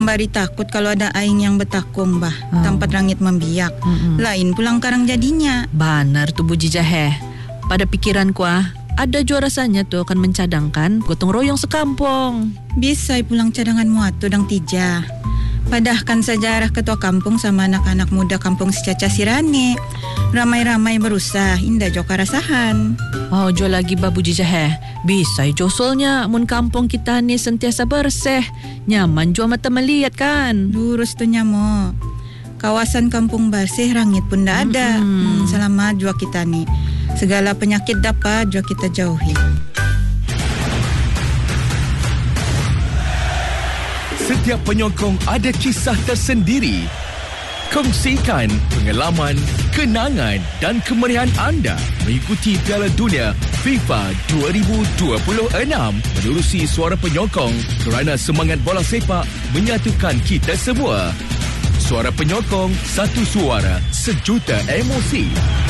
Bari takut kalau ada aing yang bertakung bah, tempat langit membiak. Lain pulang karang jadinya. Banar tu Buji Jahe. Pada pikiranku ada jua rasanya tu akan mencadangkan gotong royong sekampung. Bisa pulang cadangan muatu dang tija. Padahkan sejarah ketua kampung sama anak-anak muda kampung Secaca Sirane. Ramai-ramai berusaha, indah joka rasahan. Oh, jo lagi Babu Jahe. Bisa josolnya mun kampung kita ni sentiasa bersih. Nyaman jua mata melihat kan. Lurus tu nyamo. Kawasan kampung bersih rangit pun dah ada. Selamat jua kita ni. Segala penyakit dapat jua kita jauhi. Setiap penyokong ada kisah tersendiri. Kongsikan pengalaman, kenangan dan kemeriahan anda mengikuti Piala Dunia FIFA 2026 menerusi Suara Penyokong kerana semangat bola sepak menyatukan kita semua. Suara Penyokong, satu suara, sejuta emosi.